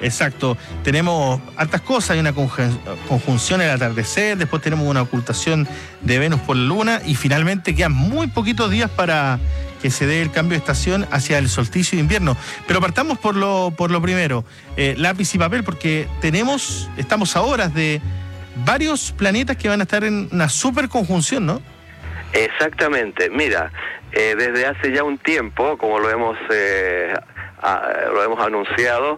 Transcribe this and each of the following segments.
Exacto. Tenemos hartas cosas, hay una conjunción al atardecer, después tenemos una ocultación de Venus por la Luna y finalmente quedan muy poquitos días para que se dé el cambio de estación hacia el solsticio de invierno. Pero partamos por lo primero, lápiz y papel, porque estamos a horas de varios planetas que van a estar en una super conjunción, ¿no? Exactamente. Mira, desde hace ya un tiempo, como lo hemos anunciado,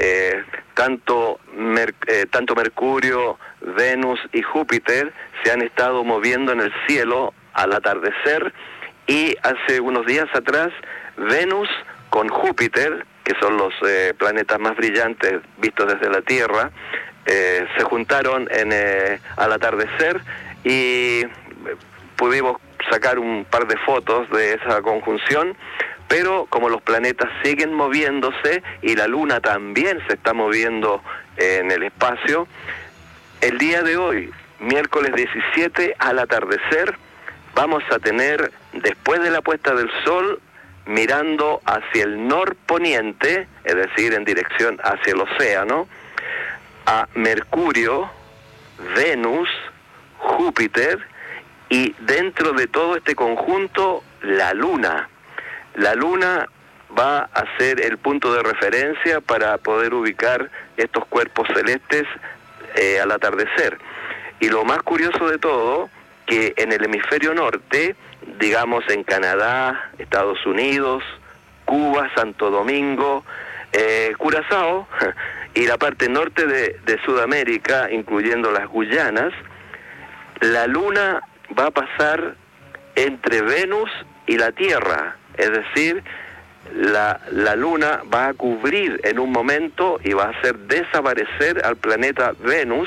tanto Mercurio, Venus y Júpiter se han estado moviendo en el cielo al atardecer, y hace unos días atrás Venus con Júpiter, que son los planetas más brillantes vistos desde la Tierra, se juntaron al atardecer y pudimos sacar un par de fotos de esa conjunción. Pero como los planetas siguen moviéndose y la Luna también se está moviendo en el espacio, el día de hoy, miércoles 17 al atardecer, vamos a tener, después de la puesta del sol, mirando hacia el norponiente, es decir, en dirección hacia el océano, a Mercurio, Venus, Júpiter y dentro de todo este conjunto, la Luna. La Luna va a ser el punto de referencia para poder ubicar estos cuerpos celestes al atardecer. Y lo más curioso de todo, que en el hemisferio norte, digamos en Canadá, Estados Unidos, Cuba, Santo Domingo, Curazao y la parte norte de Sudamérica, incluyendo las Guyanas, la Luna va a pasar entre Venus y la Tierra. Es decir, la Luna va a cubrir en un momento y va a hacer desaparecer al planeta Venus,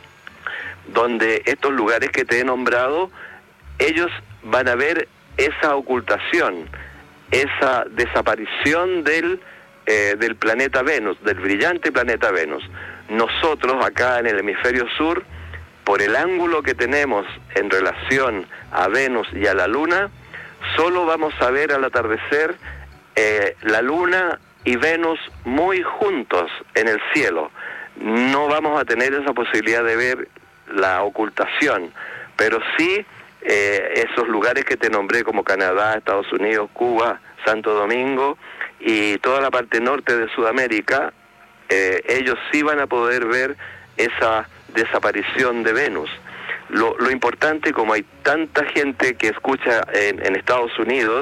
donde estos lugares que te he nombrado, ellos van a ver esa ocultación, esa desaparición del planeta Venus, del brillante planeta Venus. Nosotros acá en el hemisferio sur, por el ángulo que tenemos en relación a Venus y a la Luna, solo vamos a ver al atardecer la Luna y Venus muy juntos en el cielo. No vamos a tener esa posibilidad de ver la ocultación, pero sí esos lugares que te nombré como Canadá, Estados Unidos, Cuba, Santo Domingo y toda la parte norte de Sudamérica, ellos sí van a poder ver esa desaparición de Venus. Lo importante, como hay tanta gente que escucha en Estados Unidos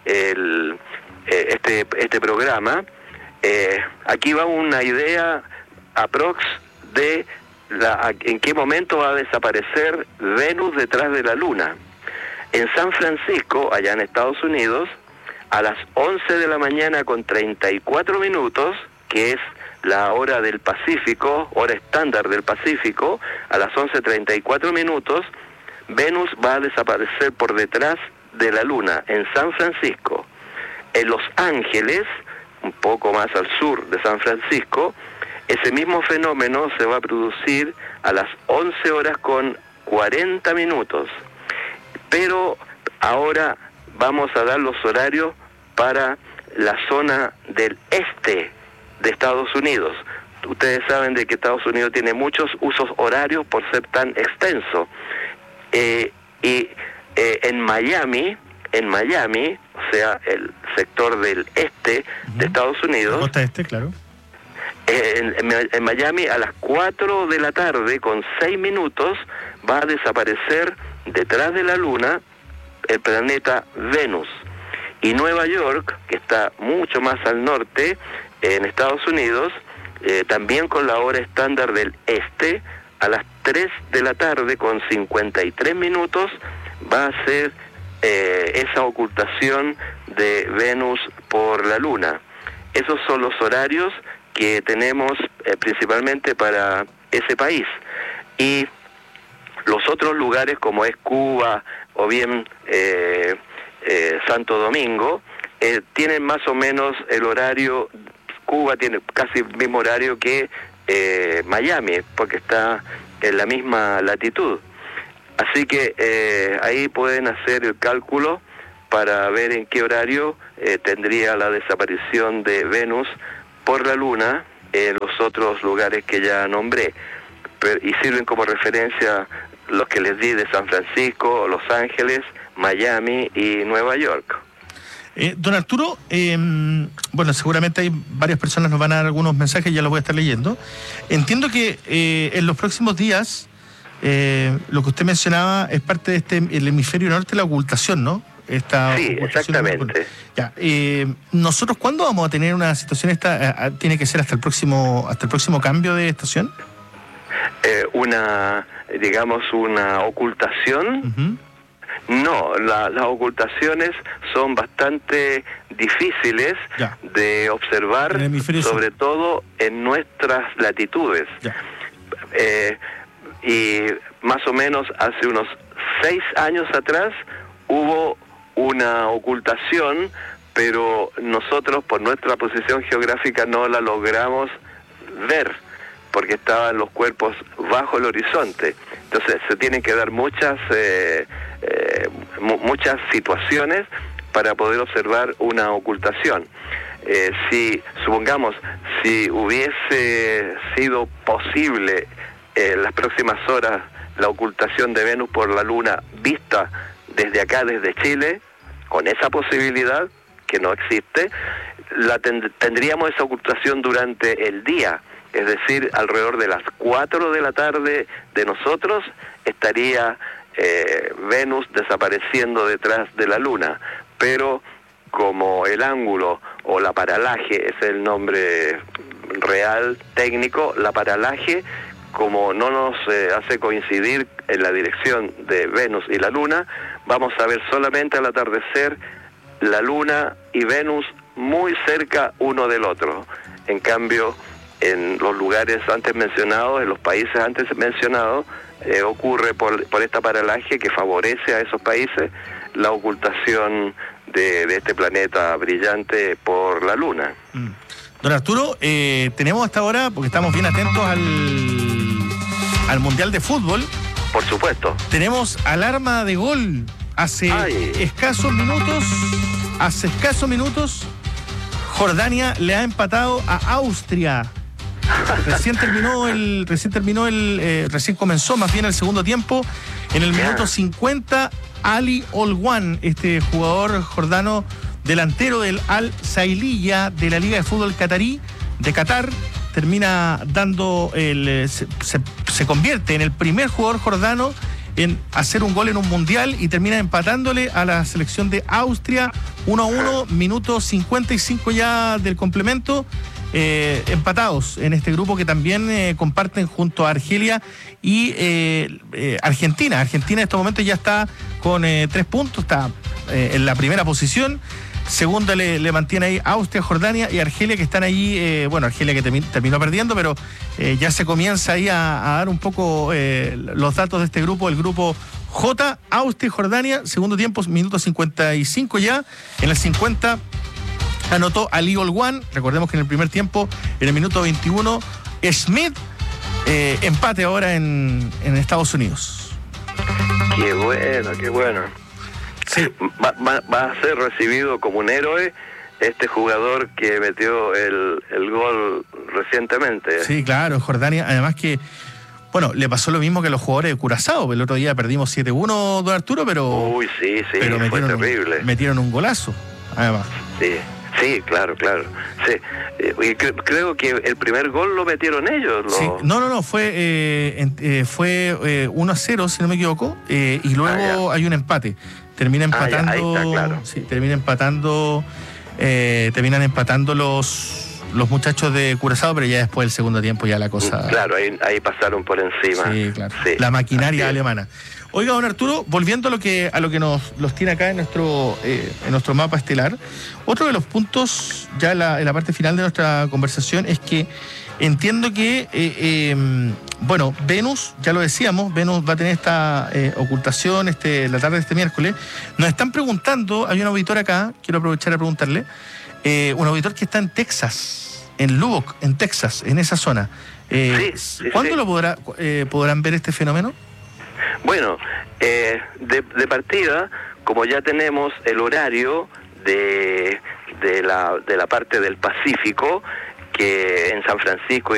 este programa, aquí va una idea aprox de en qué momento va a desaparecer Venus detrás de la Luna. En San Francisco, allá en Estados Unidos, a las 11 de la mañana con 34 minutos, que es la hora del Pacífico, hora estándar del Pacífico, a las 11:34 minutos, Venus va a desaparecer por detrás de la Luna, en San Francisco. En Los Ángeles, un poco más al sur de San Francisco, ese mismo fenómeno se va a producir a las 11 horas con 40 minutos. Pero ahora vamos a dar los horarios para la zona del este de Estados Unidos. Ustedes saben de que Estados Unidos tiene muchos usos horarios por ser tan extenso. En Miami, o sea, el sector del este de Estados Unidos, la costa este, claro. En Miami a las 4 de la tarde con 6 minutos va a desaparecer detrás de la Luna el planeta Venus. Y Nueva York, que está mucho más al norte, en Estados Unidos, también con la hora estándar del este, a las 3 de la tarde con 53 minutos va a ser esa ocultación de Venus por la Luna. Esos son los horarios que tenemos principalmente para ese país. Y los otros lugares, como es Cuba o bien Santo Domingo, tienen más o menos el horario. Cuba tiene casi el mismo horario que Miami, porque está en la misma latitud. Así que ahí pueden hacer el cálculo para ver en qué horario tendría la desaparición de Venus por la Luna los otros lugares que ya nombré, y sirven como referencia los que les di de San Francisco, Los Ángeles, Miami y Nueva York. Don Arturo, bueno, seguramente hay varias personas nos van a dar algunos mensajes, ya los voy a estar leyendo. Entiendo que en los próximos días, lo que usted mencionaba es parte de el hemisferio norte, la ocultación, ¿no? Sí, exactamente. Ya, ¿nosotros cuándo vamos a tener una situación esta? ¿Tiene que ser hasta el próximo cambio de estación? Una ocultación. Uh-huh. No, las ocultaciones son bastante difíciles de observar, sobre todo en nuestras latitudes. Y más o menos hace unos 6 años atrás hubo una ocultación, pero nosotros por nuestra posición geográfica no la logramos ver, porque estaban los cuerpos bajo el horizonte. Entonces se tienen que dar muchas situaciones para poder observar una ocultación. Si hubiese sido posible en las próximas horas la ocultación de Venus por la Luna vista desde acá, desde Chile, con esa posibilidad que no existe, tendríamos esa ocultación durante el día. Es decir, alrededor de las 4 de la tarde de nosotros estaría Venus desapareciendo detrás de la Luna. Pero como el ángulo o la paralaje es el nombre real, técnico, la paralaje, como no nos hace coincidir en la dirección de Venus y la Luna, vamos a ver solamente al atardecer la Luna y Venus muy cerca uno del otro. En cambio, en los lugares antes mencionados, en los países antes mencionados, ocurre por esta paralaje que favorece a esos países la ocultación de este planeta brillante por la Luna. Don Arturo, tenemos hasta ahora, porque estamos bien atentos al Mundial de Fútbol. Por supuesto. Tenemos alarma de gol. Hace escasos minutos, Jordania le ha empatado a Austria. Recién comenzó más bien el segundo tiempo. En el minuto 50, Ali Olwan, este jugador jordano delantero del Al Sailiya de la Liga de Fútbol Catarí de Qatar, termina dando se convierte en el primer jugador jordano en hacer un gol en un mundial y termina empatándole a la selección de Austria 1-1, minuto 55 ya del complemento. Empatados en este grupo que también comparten junto a Argelia y Argentina. Argentina en estos momentos ya está con 3 puntos, está en la primera posición. Segunda le mantiene ahí Austria, Jordania y Argelia, que están allí, Argelia que terminó perdiendo, pero ya se comienza ahí a dar un poco los datos de este grupo, el grupo J, Austria y Jordania, segundo tiempo, minuto 55 ya, en el 50 anotó Ali Olwan, recordemos que en el primer tiempo, en el minuto 21, Smith, empate ahora en Estados Unidos. Qué bueno. Sí. Va a ser recibido como un héroe este jugador que metió el gol recientemente. Sí, claro, Jordania, además que, le pasó lo mismo que a los jugadores de Curazao. El otro día perdimos 7-1, don Arturo, pero... Sí, pero fue terrible. Metieron un golazo, además. Sí, claro. Sí. Y creo que el primer gol lo metieron ellos. Sí. No, fue 1-0, si no me equivoco, y luego hay un empate. Termina empatando. Ahí está, claro. Sí, terminan empatando los muchachos de Curazao, pero ya después del segundo tiempo ya la cosa... Claro, ahí pasaron por encima. Sí, claro. Sí. La maquinaria alemana. Oiga, don Arturo, volviendo a lo que nos tiene acá en nuestro mapa estelar, otro de los puntos ya en la parte final de nuestra conversación es que entiendo que Venus, ya lo decíamos, Venus va a tener esta ocultación la tarde de este miércoles. Nos están preguntando, hay un auditor acá, quiero aprovechar a preguntarle, un auditor que está en Texas, en Lubbock, en Texas, en esa zona. ¿Cuándo lo podrán ver este fenómeno? Bueno, de partida, como ya tenemos el horario de la parte del Pacífico, que en San Francisco